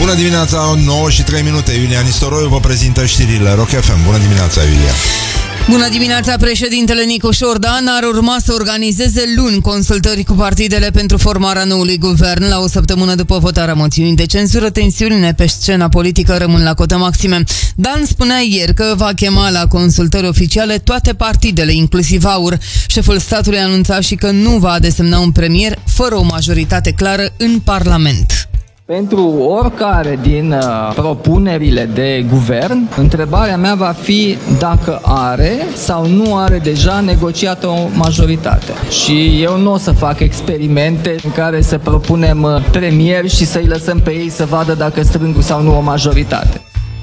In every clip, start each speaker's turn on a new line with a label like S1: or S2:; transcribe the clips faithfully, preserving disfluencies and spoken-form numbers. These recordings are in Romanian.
S1: Bună dimineața, nouă și trei minute. Iulia Nistoroiu vă prezintă știrile Rock F M. Bună dimineața, Iulia.
S2: Bună dimineața, președintele Nicu Șordan ar urma să organizeze luni consultări cu partidele pentru formarea noului guvern. La o săptămână după votarea moțiunii de cenzură, tensiunile pe scena politică rămân la cote maxime. Dan spunea ieri că va chema la consultări oficiale toate partidele, inclusiv AUR. Șeful statului anunța și că nu va desemna un premier fără o majoritate clară în Parlament.
S3: Pentru oricare din uh, propunerile de guvern, întrebarea mea va fi dacă are sau nu are deja negociată o majoritate. Și eu nu o să fac experimente în care să propunem uh, premieri și să-i lăsăm pe ei să vadă dacă strâng sau nu o majoritate.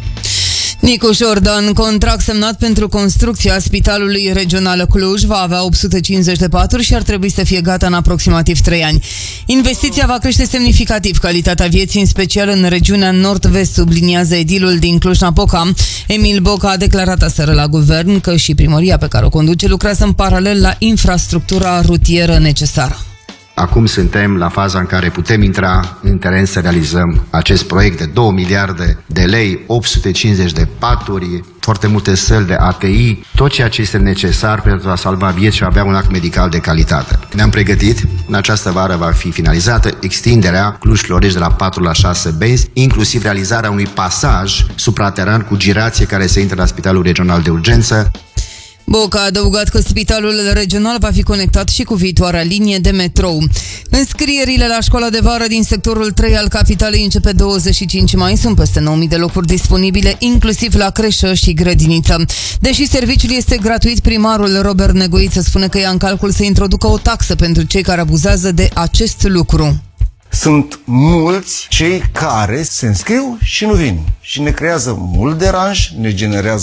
S2: Nicu Șordan, contract semnat pentru construcția Spitalului Regional Cluj, va avea opt sute cincizeci de paturi și ar trebui să fie gata în aproximativ trei ani. Investiția va crește semnificativ calitatea vieții, în special în regiunea nord-vest, subliniază edilul din Cluj-Napoca. Emil Boca a declarat aseară la guvern că și primăria pe care o conduce lucrează în paralel la infrastructura rutieră necesară.
S4: Acum suntem la faza în care putem intra în teren să realizăm acest proiect de două miliarde de lei, opt sute cincizeci de paturi, foarte multe săli de A T I, tot ceea ce este necesar pentru a salva vieți și a avea un act medical de calitate. Ne-am pregătit, în această vară va fi finalizată extinderea Cluj-Florești de la patru la șase benzi, inclusiv realizarea unui pasaj suprateran cu girație care se intre la Spitalul Regional de Urgență.
S2: Boca a adăugat că spitalul regional va fi conectat și cu viitoarea linie de metrou. Înscrierile la școala de vară din sectorul trei al capitalei începe douăzeci și cinci mai. Sunt peste nouă mii de locuri disponibile, inclusiv la creșă și grădiniță. Deși serviciul este gratuit, primarul Robert Negoiță spune că ia în calcul să introducă o taxă pentru cei care abuzează de acest lucru.
S5: Sunt mulți cei care se înscriu și nu vin și ne creează mult deranj, ne generează